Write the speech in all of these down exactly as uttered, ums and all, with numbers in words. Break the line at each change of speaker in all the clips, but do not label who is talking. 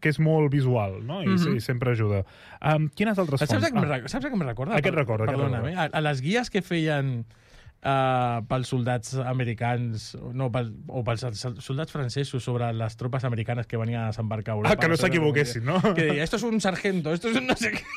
que és molt visual, no? I, mm-hmm. i sempre ajuda. Um, quines altres fonts?
Saps a què ah. em recorda?
Aquest recorda.
Perdona'm, eh? A les guies que feien uh, pels soldats americans, no, pel, o pels soldats francesos sobre les tropes americanes que venien a desembarcar a Europa.
Ah, que no s'equivoquessin, no?
Que deia, esto es un sargento, esto es un no sé què...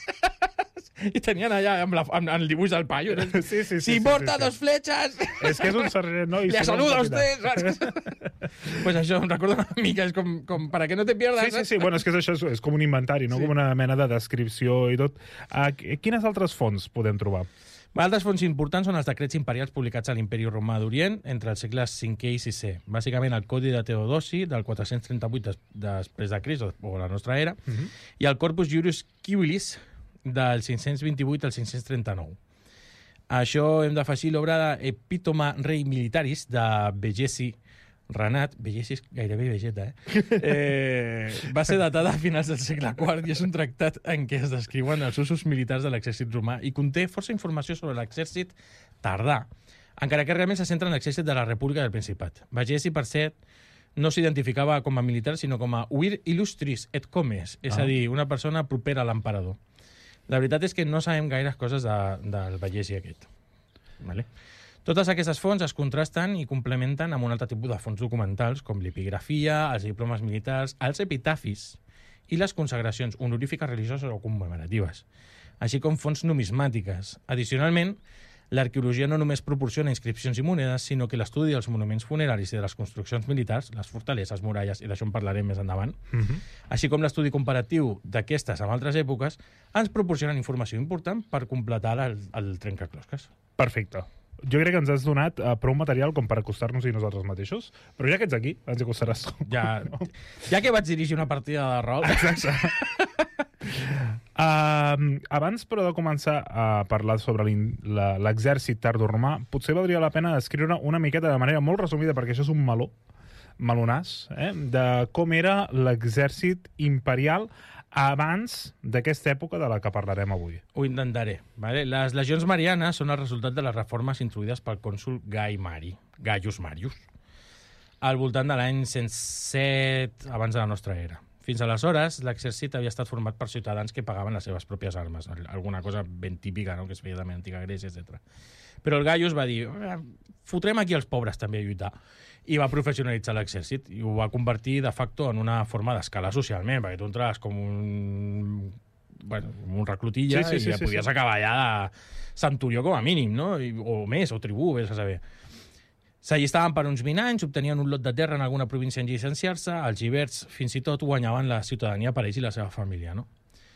I tenien allà amb, la, amb, amb el dibuix del paio.
Sí, sí, sí.
Si
sí,
porta
sí, sí.
dos flechas...
És que és un sargent, no? I
le
si
saluda
no,
a usted. Pues això, em recorda una mica, és com, com para que no te pierdas.
Sí, sí, sí. Bueno, és que això és, és com un inventari, no? Sí. Com una mena de descripció i tot. Uh, quines altres fonts podem trobar?
Altres fonts importants són els decrets imperials publicats a l'Imperi Romà d'Orient entre els segles cinquè i sisè. Bàsicament el Codi de Teodosi del quatre-cents trenta-vuit des, després de Crist, o la nostra era, uh -huh. i el Corpus Juris Civilis del cinc-cents vint-i-vuit al cinc-cents trenta-nou. Això hem d'afegir l'obra Epítoma Rei Militaris de Vegesi Renat, Vegesi és gairebé Vegeta, eh? eh? Va ser datada a finals del segle quart i és un tractat en què es descriuen els usos militars de l'exèrcit romà i conté força informació sobre l'exèrcit tardà, encara que realment se centra en l'exèrcit de la República del Principat. Vegesi, per cert, no s'identificava com a militar, sinó com a vir illustris et comes, és ah. a dir, una persona propera a l'emperador. La veritat és que no sabem gaires coses de, del Vegesi aquest. Vale? Totes aquestes fonts es contrasten i complementen amb un altre tipus de fonts documentals, com l'epigrafia, els diplomes militars, els epitafis i les consagracions honorífiques religioses o commemoratives, així com fonts numismàtiques. Addicionalment, l'arqueologia no només proporciona inscripcions i monedes, sinó que l'estudi dels monuments funeraris i de les construccions militars, les fortaleses, muralles, i d'això en parlarem més endavant, uh-huh. així com l'estudi comparatiu d'aquestes amb altres èpoques, ens proporcionen informació important per completar el, el trencaclosques.
Perfecte. Jo crec que ens has donat uh, prou material com per acostar-nos-hi nosaltres mateixos, però ja que ets aquí, ens acostaràs tu.
Ja, ja que vaig dirigir una partida de rol...
Exacte. Uh, abans, però, de començar a parlar sobre l'exèrcit tardoromà, potser valdria la pena descriure una miqueta de manera molt resumida, perquè això és un meló, melonàs, eh, de com era l'exèrcit imperial abans d'aquesta època de la que parlarem avui.
Ho intentaré. Vale? Les legions marianes són el resultat de les reformes introduïdes pel cònsol Gai Mari, Gaius Marius, al voltant de l'any cent set abans de la nostra era. Fins aleshores, l'exèrcit havia estat format per ciutadans que pagaven les seves pròpies armes, alguna cosa ben típica, no?, que es feia de l'antiga Grècia, etcètera. Però el Gaius va dir, fotrem aquí els pobres també a lluitar, i va professionalitzar l'exèrcit, i ho va convertir de facto en una forma d'escalar socialment, perquè tu entraves com un, bueno, un reclutilla sí, sí, sí, i ja sí, podies sí. acabar allà de centurió com a mínim, no?, I, o més, o tribú, vés a saber. S'allistaven per uns vint anys, obtenien un lot de terra en alguna província en llicenciar-se, els lliberts fins i tot guanyaven la ciutadania per ells i la seva família, no?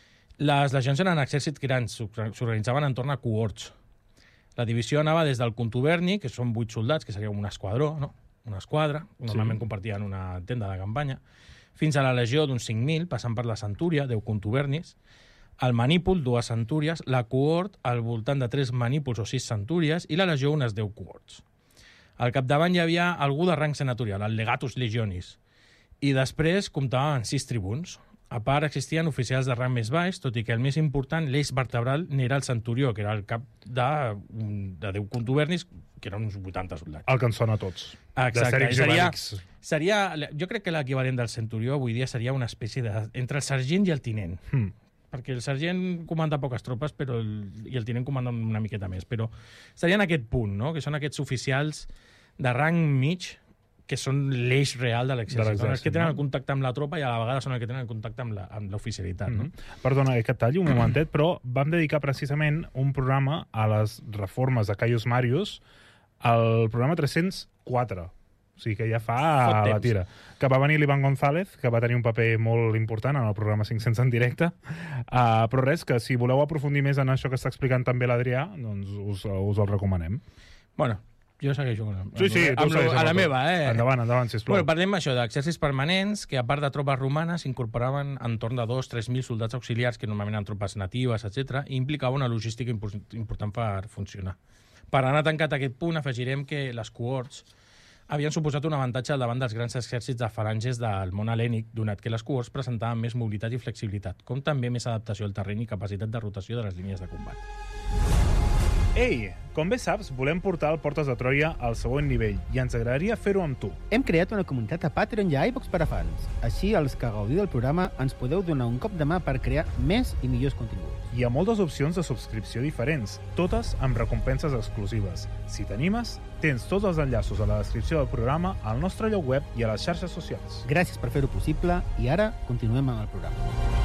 Les legions eren exèrcits grans, s'organitzaven entorn a cohorts. La divisió anava des del contuberni, que són vuit soldats, que seria un esquadró, no?, una esquadra, normalment sí. compartien una tenda de campanya, fins a la legió d'uns cinc mil, passant per la centúria, deu contubernis, el manípol, dues centúries, la cohort, al voltant de tres manípols o sis centúries, i la legió unes deu cohorts. Al capdavant hi havia algú de rang senatorial, el legatus legionis, i després comptava amb sis tribuns. A part, existien oficials de rang més baix, tot i que el més important, l'eix vertebral, n'era el centurió, que era el cap de, de deu contubernis, que eren uns vuitanta soldats.
El que ens sona a tots.
Exacte. Seria, seria, jo crec que l'equivalent del centurió avui dia seria una espècie de... entre el sergent i el tinent. Hmm. Perquè el sergent comanda poques tropes però el, i el tinent comanda una miqueta més, però seria en aquest punt, no?, que són aquests oficials de rang mig que són l'eix real de l'exèrcit. Són els que tenen el contacte amb la tropa i a la vegada són els que tenen el contacte amb l'oficialitat. Mm-hmm. No?
Perdona que et talli un momentet, però vam dedicar precisament un programa a les reformes de Caius Marius, el programa tres-cents quatre. O sigui que ja fa la tira. Que va venir l'Ivan González, que va tenir un paper molt important en el programa cinc-cents en directe. Uh, però res, que si voleu aprofundir més en això que està explicant també l'Adrià, doncs us, us el recomanem.
Bueno, jo segueixo amb,
sí, sí,
amb, amb, a la meva, eh?
Endavant, endavant, sisplau.
Bueno, parlem això d'exèrcits permanents que, a part de tropes romanes, incorporaven entorn de dos a tres mil soldats auxiliars, que normalment eren tropes natives, etcètera, i implicava una logística important per funcionar. Per anar tancat aquest punt, afegirem que les cohorts havien suposat un avantatge al davant dels grans exèrcits de falanges del món hel·lènic, donat que les cohorts presentaven més mobilitat i flexibilitat, com també més adaptació al terreny i capacitat de rotació de les línies de combat.
Ei, com bé saps, volem portar el Portes de Troia al següent nivell i ens agradaria fer-ho amb tu.
Hem creat una comunitat a Patreon i a iVoox per a fans. Així, els que gaudiu del programa ens podeu donar un cop de mà per crear més i millors continguts.
Hi ha moltes opcions de subscripció diferents, totes amb recompenses exclusives. Si t'animes, tens tots els enllaços a la descripció del programa, al nostre lloc web i a les xarxes socials.
Gràcies per fer-ho possible i ara continuem amb el programa.